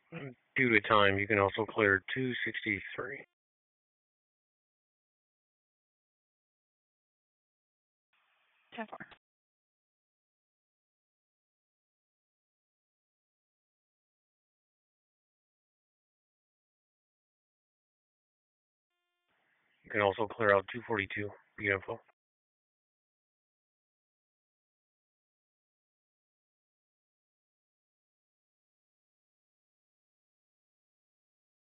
Due to time, you can also clear 263. 10-4. You can also clear out 242. Beautiful.